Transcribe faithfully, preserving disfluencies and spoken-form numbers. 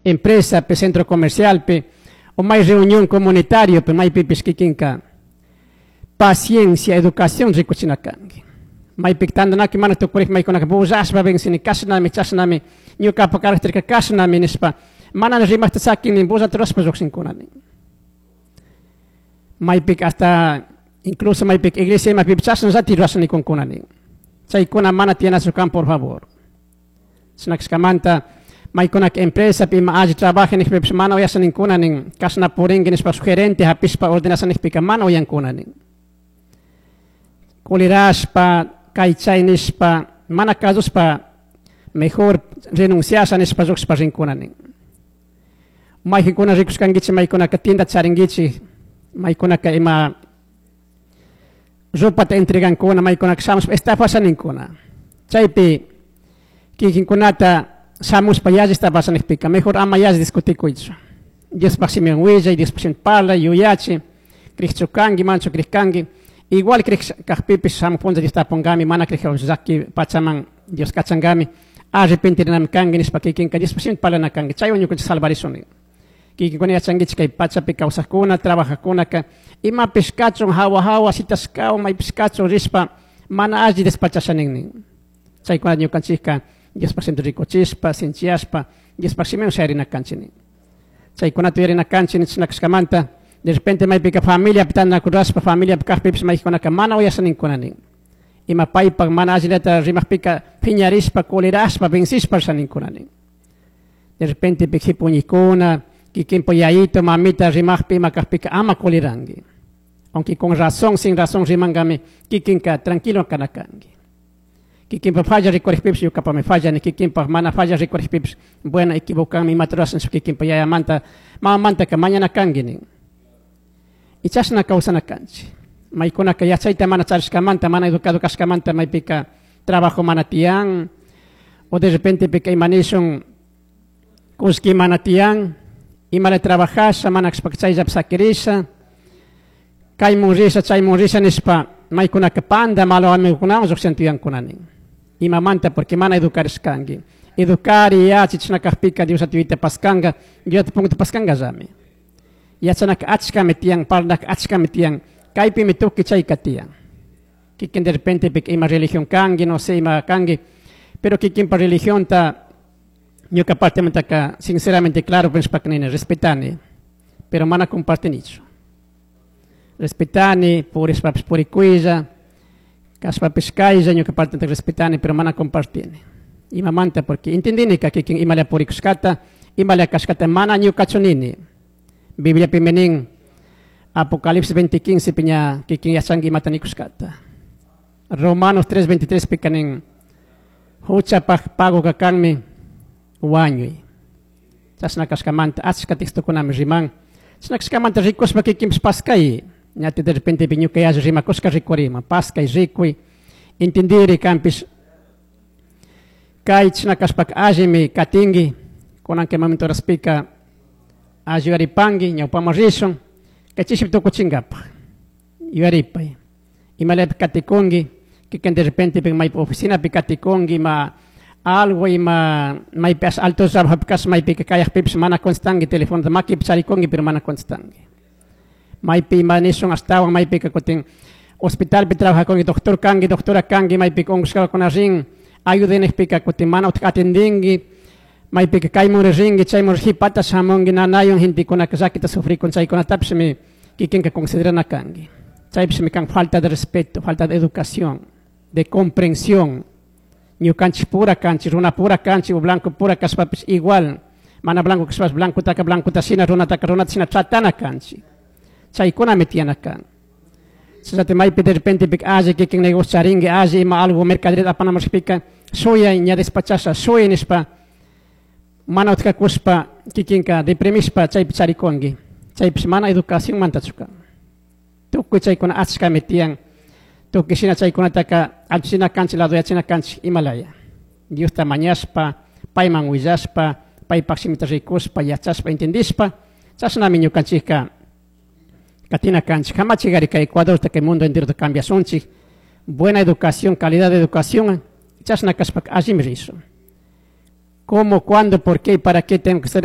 empresa, pe centro comercial, pe o mais reunião comunitária, pe mai pipis kikinka paciencia, educação de kuchinakangi. Mai piktando na ki mana to korek mai kona bozas ba beng sini kasna mi chasna mi nyu ka pa karakter ka kasna mi nispa mana rimah ta sakin ni boza terus pa joksin kona ni. Mai pik hasta incluso mai pik iglesia mai pik chasna za tirasa ni kona ni. Sai kona mana tiana su campo por favor. Snacks kamanta mai kona que empresa pi ma aji trabaja ni pe semana o yasan kona ni kasna porengi ni pa sugerente ha pispa ordenasan ni pika mana o yan kona ni. Coliraspa, caichainispa, mana casuspa, mejor renuncias a nispa jokspa rinkunanin. Mai hikuna rikus kangichi mai kuna katinda charingichi, mai kuna ka ima ropa te entregan kuna mai kuna ksamos está pasanin kuna. Chaipi kikin kunata samus payaji está pasanin pika, mejor ama yaji diskutiko icho. Dios paksimen huella y Dios paksimen parla, yuyachi, krichchukangi, mancho krikkangi. Igual que kahpipis sam ponza di stapongami mana que zaki pachaman Dios kachangami arrepentir nam kangi nis pakikin ka Dios pasin pala na kangi chayo nyu kun salvarisoni ki kun ya changi chkai pacha pe causa kuna trabaja kuna ka ima pescacho hawa hawa sitas kao mai pescacho rispa mana aji despachasanin ni chay kun nyu kanchika Dios pasin rico chispa sinchiaspa Dios pasin serina kanchini chay kun tuirina kanchini snakskamanta. De repente mai pika familia pitan na kuraspa familia pika pips mai kona ka mana oya sanin kona ni. Ima pai pag mana azileta rimah pika pinyarispa koliraspa bensispa sanin kona ni. De repente piki puñicona, kikin poyaito mamita rimah pima ka pika ama kolirangi. Aunque con razón sin razón rimangami kikin ka tranquilo kanakangi. Kikin pa falla recorre pips yo kapa me falla ni kikin pa mana falla recorre pips buena equivocan mi matrasan su kikin pa ya manta mama manta ka mañana kangi ni. Ichas na causa na canchi. Mai kona ka yachaita mana charskamanta, mana educado kaskamanta, mai pika trabajo manatian, o de repente pika imanison kuski manatian, imale trabajasa, mana expakchay zapsakirisa, kai murisa, chay murisa nispa, mai kona ka panda, malo ame kunamos oksentian kunanin. Ima manta porque mana educar skangi. Educar y ya chichna kahpika dios atiwita paskanga, dios punto paskanga zami. Ya chanak achka metiang pardak achka metiang kaipi mituki chay katiang kikin de repente pik ima religión kangi no sé ima kangi pero kikin pa religión ta yo caparte mentaka sinceramente claro pens paknene respetani pero mana comparte nicho respetani por espaps por ikuiza kaspa pescaiza yo caparte respetani pero mana compartine ima manta porque entendini ka kikin ima la por ikuskata ima la kaskata mana nyu kachonini Biblia pimening Apocalipsis veinte quince pinya kiking yasangi matanikus kata. Romanos tres veintitrés pikaning hucha pago kakangmi wanyui. Tas nakaskamanta atska texto kunam rimang. Snakaskamanta rikos makikim paskai. Nyati de repente pinyu kaya rimakos ka rikorima paskai rikui. Entendiri campis kai snakaspak ajimi katingi konan ke momento raspika Ajuaripangi, nyau pamarison, kachiship to kuchingapa. Iuaripai. Imalep katikongi, que de repente ping mai oficina picatikongi ma algo y ma mai pas altos abhapkas mai pica kaya pips mana constangi telepon de maki psarikongi per mana constangi. Mai pi manison hasta mai pica cotin hospital pitrabaja con doctor kangi, doctora kangi mai pica onguskal con aring, ayuden pica cotin mana atendingi. Mai pika kai mo ringi chay mo hipata samong ginanayon hindi ko nakasakita sufri kon chay ko natapos mi kikin ka considera na kangi. Chay mi kang falta de respeto, falta de educación, de comprensión. Niu kanchi pura kanchi, runa pura kanchi, o blanco pura kaspapis igual. Mana blanco kaspas blanco taka blanco tasina, runa taka runa tasina tratana kanchi. Chay ko na metiana kan. Sa te mai de repente pik aje kikin negocio ringi aje ma algo mercadería apa namás pika soya nya despachasa soya nispa mana utka kuspa kikinka depremispa chay picharikongi chay mana educación mantachuka tukku chay kuna atska metiang tukki sina chay kuna taka alsina kanchi lado ya china kanchi Himalaya Dios tamañaspa paiman huillaspa pai paksimita rikuspa yachaspa entendispa chasna miñu kanchika katina kanchi jamás llegarika Ecuador hasta que el mundo entero cambia sonchi buena educación calidad de educación chasna kaspa ajimriso cómo, cuándo, por qué y para qué tengo que ser